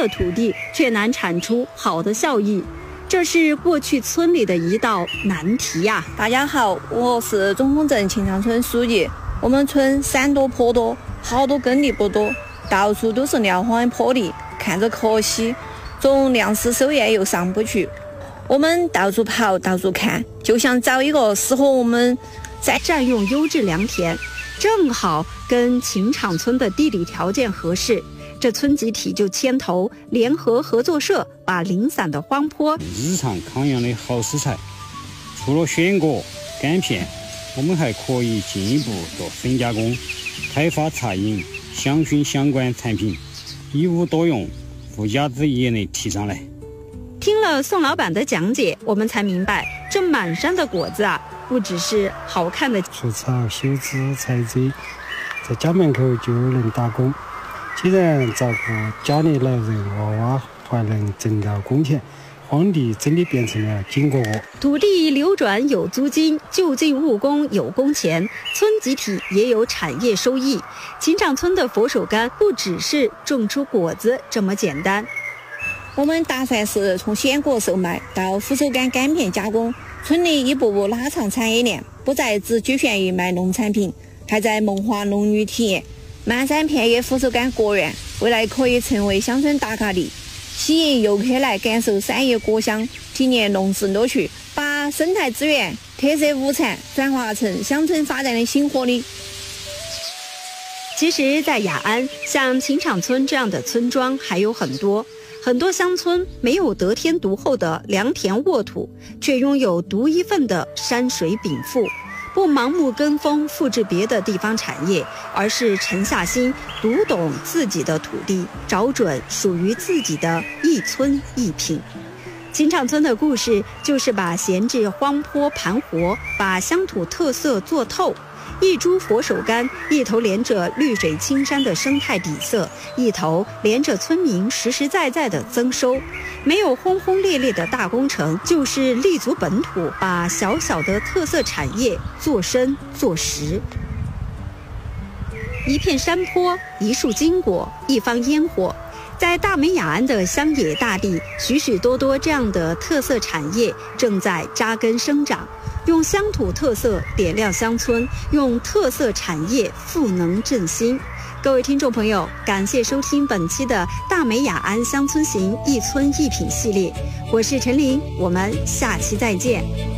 的土地，却难产出好的效益。这是过去村里的一道难题呀。 大家好，我是中峰镇秦场村书记。我们村山多坡多，好多耕地不多，到处都是撂荒坡地，看着可惜，种粮食收业又上不去。我们到处跑，到处看，就想找一个适合我们在占用优质良田，正好跟秦场村的地理条件合适。这村集体就牵头联合合作社，把零散的荒坡日常康养的好食材。除了鲜果、干片，我们还可以进一步做粉加工，开发茶饮、香薰相关产品，一物多用，附加值也能提上来。 听了宋老板的讲解，我们才明白，这满山的果子啊，不只是好看的除草、修枝、采摘，在家门口就能打工。既然照顾家里老人娃娃，还能挣到工钱，荒地真的变成了金窝窝。 土地流转有租金，就近务工有工钱，村集体也有产业收益。秦场村的佛手柑不只是种出果子这么简单。 我们打算是从鲜果售卖到佛手柑干片加工，村里一步步拉长产业链，不再只局限于卖农产品，还在萌化农渔体验。漫山遍野佛手柑果园，未来可以成为乡村打卡地，吸引游客来感受山野果香，体验农事乐趣，把生态资源、特色物产转化成乡村发展的新活力。 其实在雅安，像秦场村这样的村庄还有很多乡村没有得天独厚的良田沃土，却拥有独一份的山水禀赋，不盲目跟风复制别的地方产业，而是沉下心读懂自己的土地，找准属于自己的一村一品。秦场村的故事就是把闲置荒坡盘活，把乡土特色做透。一株佛手柑，一头连着绿水青山的生态底色，一头连着村民实实在在的增收。没有轰轰烈烈的大工程，就是立足本土，把小小的特色产业做深做实。一片山坡，一束金果，一方烟火。在大美雅安的乡野大地，许许多多这样的特色产业正在扎根生长，用乡土特色点亮乡村，用特色产业赋能振兴。各位听众朋友，感谢收听本期的大美雅安乡村行一村一品系列，我是陈琳，我们下期再见。